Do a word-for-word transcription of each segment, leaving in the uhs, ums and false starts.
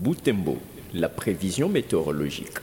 Butembo, la prévision météorologique.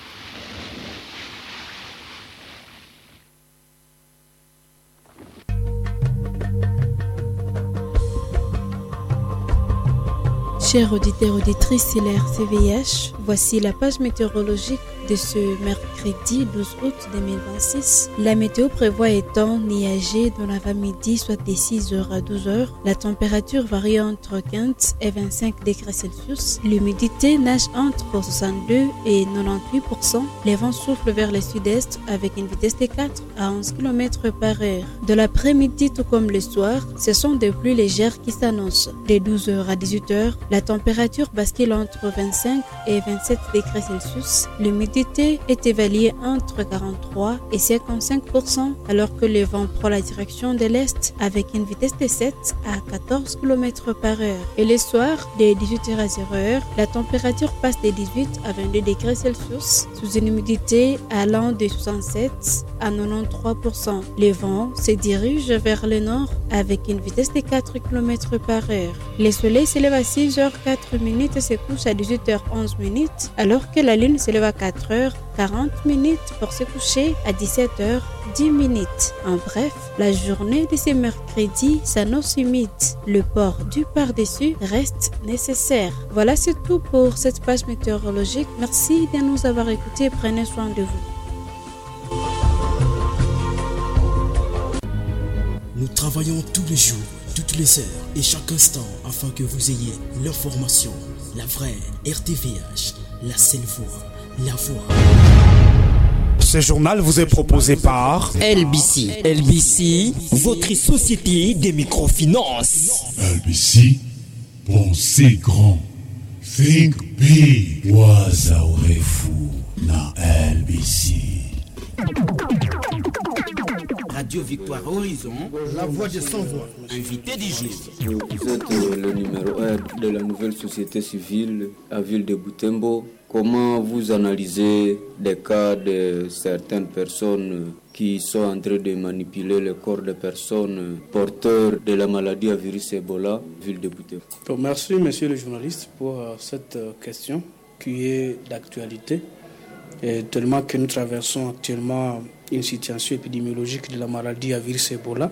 Chers auditeurs et auditrices de la R C V H, voici la page météorologique de ce mercredi douze août deux mille vingt-six. La météo prévoit un temps nuageux dans l'avant-midi, soit de six heures à douze heures. La température varie entre quinze et vingt-cinq degrés Celsius. L'humidité nage entre soixante-deux et quatre-vingt-dix-huit pour cent. Les vents soufflent vers le sud-est avec une vitesse de quatre à onze kilomètres par heure. De l'après-midi, tout comme le soir, ce sont des pluies légères qui s'annoncent. De douze heures à dix-huit heures, la température bascule entre vingt-cinq et vingt-sept degrés Celsius. L'humidité est évaluée entre quarante-trois et cinquante-cinq pour cent alors que le vent prend la direction de l'est avec une vitesse de sept à quatorze kilomètres par heure. Et le soir, de dix-huit heures à zéro heure, la température passe de dix-huit à vingt-deux degrés Celsius sous une humidité allant de soixante-sept à quatre-vingt-treize pour cent. Le vent se dirige vers le nord avec une vitesse de quatre kilomètres par heure. Le soleil s'élève à six heures quatre minutes et se couche à dix-huit heures onze minutes alors que la lune s'élève à quatre heures quarante minutes pour se coucher à dix-sept heures dix minutes. En bref, la journée de ce mercredi s'annonce humide. Le port du par-dessus reste nécessaire. Voilà, c'est tout pour cette page météorologique. Merci de nous avoir écoutés. Prenez soin de vous. Nous travaillons tous les jours, toutes les heures et chaque instant afin que vous ayez l'information, la vraie R T V H, la seule voix, la voix. Ce journal vous est proposé par L B C. L B C, votre société de microfinance. L B C, pensez grand. Think big. Wazaorefu na L B C. Radio Victoire Horizon, la voix de sans voix. Invité du jour. Vous êtes le numéro un de la nouvelle société civile à Ville de Butembo. Comment vous analysez des cas de certaines personnes qui sont en train de manipuler le corps de personnes porteurs de la maladie à virus Ebola, Ville de Butembo? Bon, merci, monsieur le journaliste, pour euh, cette euh, question qui est d'actualité. Et tellement que nous traversons actuellement une situation épidémiologique de la maladie à virus Ebola,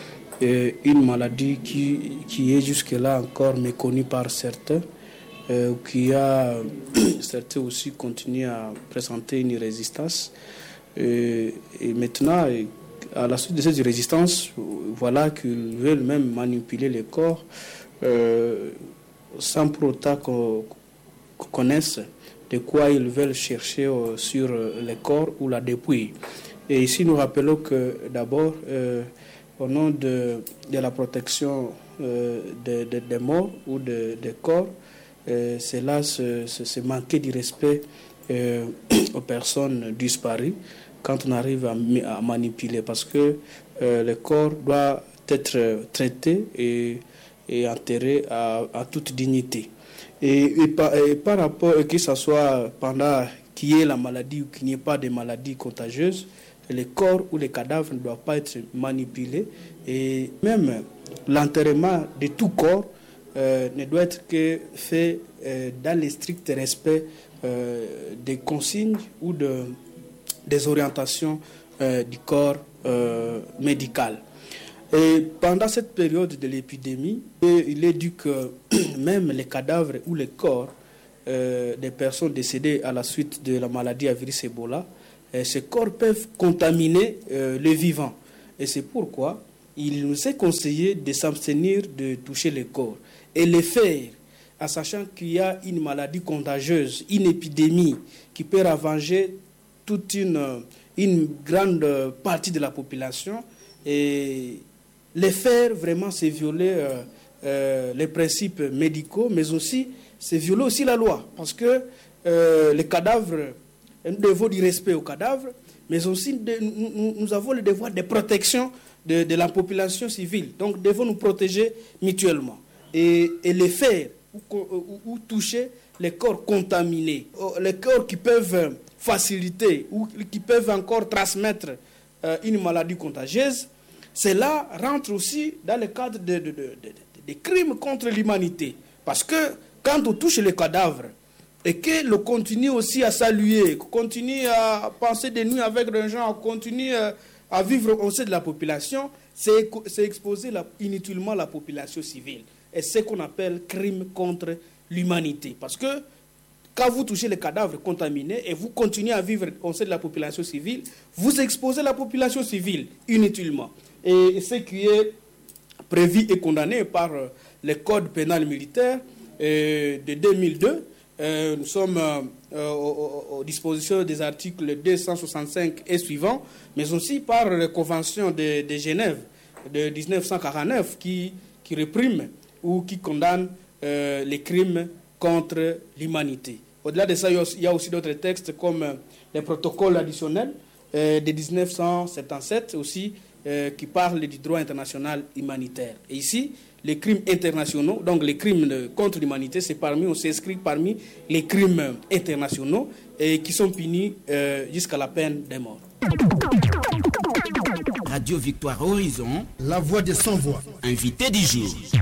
et une maladie qui, qui est jusque-là encore méconnue par certains, euh, qui a certains aussi continué à présenter une résistance. Et, et maintenant, à la suite de cette résistance, voilà qu'ils veulent même manipuler les corps euh, sans pour autant qu'on, qu'on connaisse de quoi ils veulent chercher euh, sur les corps ou la dépouille. Et ici, nous rappelons que d'abord, euh, au nom de, de la protection euh, des de, de morts ou des de corps, euh, c'est là ce, ce, ce manquer du respect euh, aux personnes disparues quand on arrive à, à manipuler, parce que euh, le corps doit être traité et, et enterré à, à toute dignité. Et, et, par, et par rapport, que ce soit pendant qu'il y ait la maladie ou qu'il n'y ait pas de maladie contagieuse, les corps ou les cadavres ne doivent pas être manipulés. Et même l'enterrement de tout corps euh, ne doit être que fait euh, dans le strict respect euh, des consignes ou de, des orientations euh, du corps euh, médical. Et pendant cette période de l'épidémie, il est dit que même les cadavres ou les corps euh, des personnes décédées à la suite de la maladie à virus Ebola, euh, ces corps peuvent contaminer euh, les vivants. Et c'est pourquoi il nous est conseillé de s'abstenir de toucher les corps et les faire, en sachant qu'il y a une maladie contagieuse, une épidémie qui peut ravager toute une, une grande partie de la population. Et les faire, vraiment, c'est violer euh, euh, les principes médicaux, mais aussi, c'est violer aussi la loi. Parce que euh, les cadavres, nous devons du respect aux cadavres, mais aussi de, nous, nous avons le devoir de protection de, de la population civile. Donc, nous devons nous protéger mutuellement. Et, et les faire ou, ou, ou toucher les corps contaminés, les corps qui peuvent faciliter ou qui peuvent encore transmettre euh, une maladie contagieuse, cela rentre aussi dans le cadre des de, de, de, de, de crimes contre l'humanité. Parce que quand on touche les cadavres et que le continue aussi à saluer, continue à penser des nuits avec les gens, continue à vivre au sein de la population, c'est, c'est exposer la, inutilement la population civile. Et c'est ce qu'on appelle crime contre l'humanité. Parce que quand vous touchez les cadavres contaminés et vous continuez à vivre au sein de la population civile, vous exposez la population civile inutilement. Et ce qui est prévu et condamné par le code pénal militaire euh, de deux mille deux, euh, nous sommes euh, aux, aux dispositions des articles deux cent soixante-cinq et suivants, mais aussi par la Convention de, de Genève de dix-neuf cent quarante-neuf qui, qui réprime ou qui condamne euh, les crimes contre l'humanité. Au-delà de ça, il y a aussi d'autres textes comme euh, les protocoles additionnels euh, de dix-neuf cent soixante-dix-sept aussi, euh, qui parlent du droit international humanitaire. Et ici, les crimes internationaux, donc les crimes de, contre l'humanité, c'est parmi, on s'inscrit parmi les crimes internationaux et qui sont punis euh, jusqu'à la peine de mort. Radio Victoire Horizon, la voix des sans-voix. Invité du jour.